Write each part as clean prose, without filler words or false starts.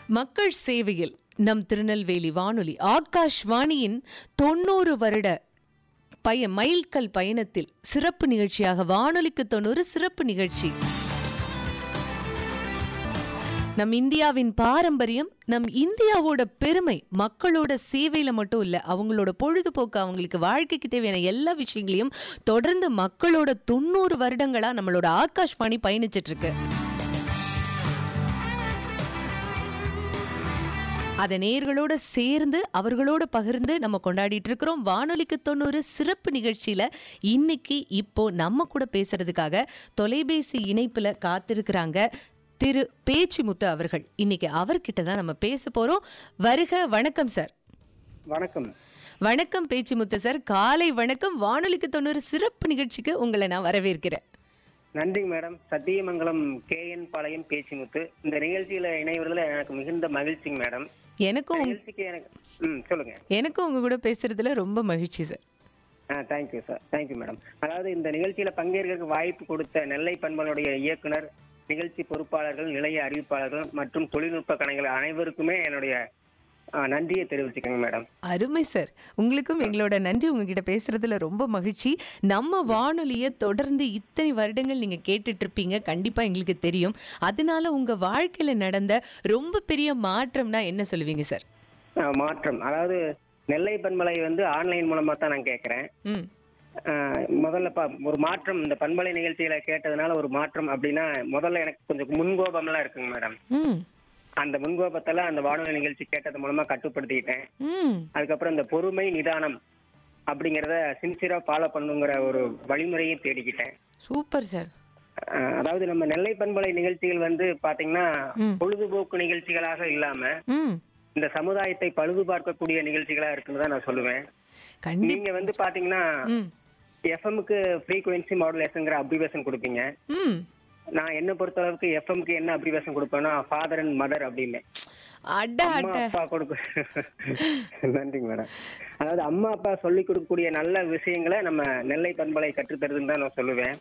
மக்கள் சேவையில் நம் திருநெல்வேலி வானொலி ஆகாஷ்வாணியின் 90 வருட மைல்கல் பயணத்தில் சிறப்பு நிகழ்ச்சியாக வானொலிக்கு 90 சிறப்பு நிகழ்ச்சி. நம் இந்தியாவின் பாரம்பரியம், நம் இந்தியாவோட பெருமை மக்களோட சேவையில மட்டும் இல்ல, அவங்களோட பொழுதுபோக்கு, அவங்களுக்கு வாழ்க்கைக்கு தேவையான எல்லா விஷயங்களையும் தொடர்ந்து மக்களோட 90 வருடங்களா நம்மளோட ஆகாஷ்வாணி பயணிச்சிட்டு இருக்கு. அதை நேயர்களோட சேர்ந்து அவர்களோட பகிர்ந்து நம்ம கொண்டாடிட்டு இருக்கிறோம். வானொலிக்கு 90 சிறப்பு நிகழ்ச்சியில இன்னைக்கு இப்போ நம்ம கூட பேசுறதுக்காக தொலைபேசி இணைப்புல காத்திருக்கிறாங்க திரு பேச்சிமுத்து அவர்கள். இன்னைக்கு அவர்கிட்ட தான் நம்ம பேச போறோம். வருக. வணக்கம் சார். வணக்கம். வணக்கம் பேச்சிமுத்து சார். காலை வணக்கம். வானொலிக்கு 90 சிறப்பு நிகழ்ச்சிக்கு உங்களை நான் வரவேற்கிறேன். நன்றிங்க மேடம். சத்தியமங்கலம் KN பாளையம் பேச்சிமுத்து. இந்த நிகழ்ச்சியில இணைவதில் எனக்கு மிகுந்த மகிழ்ச்சிங்க மேடம். எனக்கும் சொல்லுங்க. எனக்கும் உங்க கூட பேசுறதுல ரொம்ப மகிழ்ச்சி sir. Thank you sir. Thank you madam. அதாவது இந்த நிகழ்ச்சியில பங்கேற்க வாய்ப்பு கொடுத்த நெல்லை பண்பலையுடைய இயக்குனர், நிகழ்ச்சி பொறுப்பாளர்கள், நிலைய அறிவிப்பாளர்கள் மற்றும் தொழில்நுட்ப கலைஞர்கள் அனைவருக்குமே என்னுடைய நன்றியை தெரிவிச்சுக்கோங்க மேடம். அருமை சார். உங்களுக்கும் எங்களோட நன்றி. உங்ககிட்ட பேசுறதுல ரொம்ப மகிழ்ச்சி. நம்ம வானொலியை தொடர்ந்து இத்தனை வருடங்கள் நீங்க கேட்டுட்டு இருப்பீங்க, கண்டிப்பா எங்களுக்கு தெரியும். அதனால உங்க வாழ்க்கையில நடந்த ரொம்ப பெரிய மாற்றம்னா என்ன சொல்லுவீங்க சார்? மாற்றம், அதாவது நெல்லை பண்பலை ஆன்லைன் மூலமா தான் நான் கேட்கறேன். முதல்ல ஒரு மாற்றம், இந்த பண்பலை நிகழ்ச்சியில கேட்டதுனால ஒரு மாற்றம் அப்படின்னா, முதல்ல எனக்கு கொஞ்சம் முன்கோபம்லாம் இருக்குங்க மேடம். அந்த முன்கோபத்துல அந்த வானொலி நிகழ்ச்சி கேட்டது மூலமா கட்டுப்படுத்திக்கிட்டேன். அதுக்கப்புறம் இந்த பொறுமை நிதானம் அப்படிங்கறத சின்சியரா ஃபாலோ பண்ணுங்கிற ஒரு வழிமுறையை தேடிக்கிட்டேன். Super sir. அதாவது நம்ம நெல்லை பண்பலை நிகழ்ச்சிகள் பாத்தீங்கன்னா பொழுதுபோக்கு நிகழ்ச்சிகளாக இல்லாம இந்த சமுதாயத்தை பழுது பார்க்கக்கூடிய நிகழ்ச்சிகளா இருக்குன்னு தான் நான் சொல்லுவேன். நீங்க பாத்தீங்கன்னா எஃப்எம்க்கு ஃப்ரீக்வன்சி மாடுலேஷன்ங்கிற அப்ரிவேஷன் கொடுப்பீங்க. நான் என்ன பொறுத்த அளவுக்கு எஃப்எம்க்கு என்ன அப்ரிவேஷன் கொடுப்பேன்னா ஃபாதர் அண்ட் மதர் அப்படின்னு. அம்மா அப்பா கொடுக்க. நன்றிங்க மேடம். அதாவது அம்மா அப்பா சொல்லி கொடுக்கக்கூடிய நல்ல விஷயங்களை நம்ம நெல்லை பண்பலை கற்றுத்தருதுன்னு தான் நான் சொல்லுவேன்.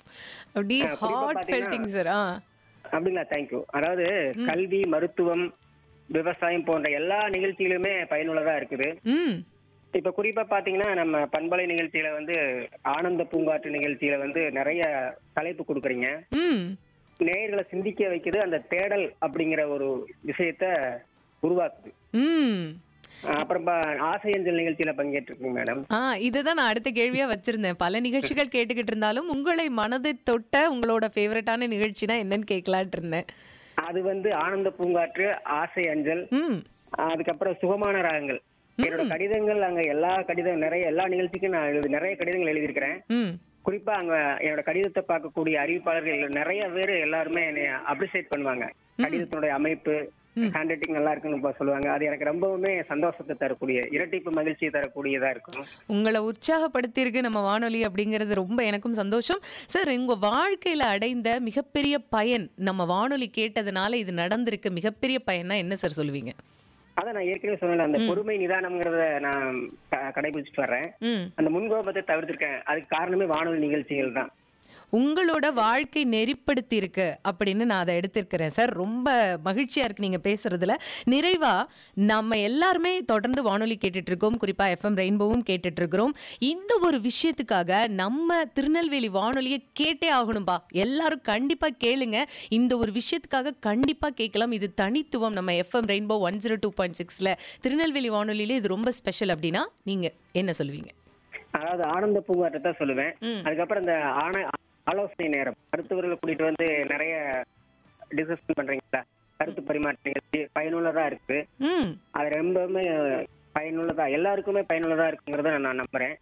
அப்படிங்களா? தேங்க்யூ. அதாவது கல்வி, மருத்துவம், விவசாயம் போன்ற எல்லா நிகழ்ச்சிகளுமே பயனுள்ளதா இருக்குது. இப்ப குறிப்பா பாத்தீங்கன்னா நம்ம பண்பலை நிகழ்ச்சியில ஆனந்த பூங்காற்று நிகழ்ச்சியில நிறைய தலைப்பு கொடுக்குறீங்க. நேயர்களை சிந்திக்க வைக்குது. அந்த தேடல் அப்படிங்கிற ஒரு விஷயத்த உருவாக்குது. அப்புறம் ஆசையஞ்சல் நிகழ்ச்சியில பங்கேற்றிருக்கீங்க மேடம். இதுதான் நான் அடுத்த கேள்வியா வச்சிருந்தேன். பல நிகழ்ச்சிகள் கேட்டுக்கிட்டு இருந்தாலும் உங்களை மனதை தொட்ட உங்களோட ஃபேவரட்டான நிகழ்ச்சினா என்னன்னு கேட்கலான் இருந்தேன். அது ஆனந்த பூங்காற்று, ஆசை அஞ்சல், அதுக்கப்புறம் சுகமான ராகங்கள். என்னோட கடிதங்கள் அங்க எல்லா நிகழ்ச்சிக்கும் நான் நிறைய கடிதங்கள் எழுதியிருக்கிறேன். குறிப்பா அங்க என்னோட கடிதத்தை பார்க்கக்கூடிய அறிவிப்பாளர்கள் நிறைய பேரு எல்லாருமே என்னை அப்ரிசியேட் பண்ணுவாங்க. கடிதத்தினுடைய அமைப்பு, ஹேண்ட் ரைட்டிங் நல்லா இருக்குன்னு சொல்லுவாங்க. அது எனக்கு ரொம்பவுமே சந்தோஷத்தை தரக்கூடிய, இரட்டிப்பு மகிழ்ச்சியை தரக்கூடியதா இருக்கும். உங்களை உற்சாகப்படுத்தி இருக்கு நம்ம வானொலி அப்படிங்கிறது ரொம்ப எனக்கும் சந்தோஷம் சார். உங்க வாழ்க்கையில அடைந்த மிகப்பெரிய பயன், நம்ம வானொலி கேட்டதுனால இது நடந்திருக்கு மிகப்பெரிய பயன்னா என்ன சார் சொல்லுவீங்க? அதான் நான் ஏற்கனவே சொன்னேன், அந்த பொறுமை நிதானம்ங்கிறத நான் கடைபிடிச்சிட்டு வர்றேன். அந்த முன்கோபத்தை தவிர்த்திருக்கேன். அதுக்கு காரணமே வானொலி நிகழ்ச்சிகள் தான். உங்களோட வாழ்க்கை நெறிப்படுத்தி இருக்கு அப்படின்னு நான் அதை எடுத்திருக்கிறேன் சார். ரொம்ப மகிழ்ச்சியா இருக்கு நீங்க பேசுறதுல. நிறைவா, நம்ம எல்லாருமே தொடர்ந்து வானொலி கேட்டுட்டு இருக்கோம், குறிப்பா FM ரெயின்போவும் கேட்டுட்டு இருக்கிறோம். இந்த ஒரு விஷயத்துக்காக நம்ம திருநெல்வேலி வானொலியை கேட்டே ஆகணும்பா, எல்லாரும் கண்டிப்பா கேளுங்க. இந்த ஒரு விஷயத்துக்காக கண்டிப்பா கேட்கலாம். இது தனித்துவம். நம்ம FM ரெயின்போ 102.6ல திருநெல்வேலி வானொலியில இது ரொம்ப ஸ்பெஷல் அப்படின்னா நீங்க என்ன சொல்லுவீங்க? அதாவது ஆனந்த பூங்காற்றை தான் சொல்லுவேன். அதுக்கப்புறம் இந்த ஆலோசனை நேரம், மருத்துவர்களை கூட்டிட்டு நிறைய டிஸ்கஷன் பண்றீங்களா, கருத்து பரிமாற்ற நிகழ்ச்சி பயனுள்ளதா இருக்கு. அது ரொம்பவுமே பயனுள்ளதா, எல்லாருக்குமே பயனுள்ளதா இருக்குங்கிறத நான் நம்புறேன்.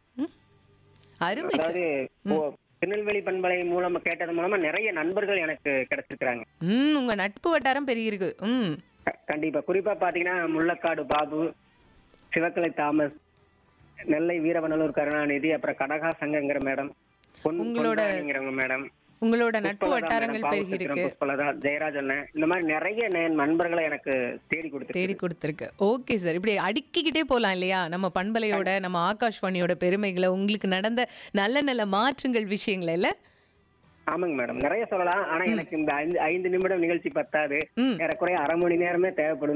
அதாவது திருநெல்வேலி பண்பலை மூலமா கேட்டது மூலமா நிறைய நண்பர்கள் எனக்கு கிடைச்சிருக்காங்க. உங்க நட்பு வட்டாரம் பெருகிருக்கு. கண்டிப்பா. குறிப்பா பாத்தீங்கன்னா முள்ளக்காடு பாபு, சிவக்கலை தாமஸ், நெல்லை வீரவநல்லூர் கருணாநிதி, அப்புறம் கடகா சங்கங்கிற மேடம், உங்களோட நட்பு வட்டாரங்கள் பெருகி இருக்கு. ஜெயராஜன், இந்த மாதிரி நிறைய நண்பர்களை எனக்கு தேடி கொடுத்திருக்கு. Okay sir. இப்படி அடுக்கிக்கிட்டே போலாம் இல்லையா நம்ம பண்பலையோட, நம்ம ஆகாஷ்வாணியோட பெருமைகளை, உங்களுக்கு நடந்த நல்ல நல்ல மாற்றங்கள், விஷயங்களை இல்ல? ஆமாங்க மேடம், நிறைய சொல்லலாம். ஆனா எனக்கு இந்த 5 நிமிடம் நிகழ்ச்சி பத்தாது. ஏறக்குறைய அரை மணி நேரமே தேவைப்படும்.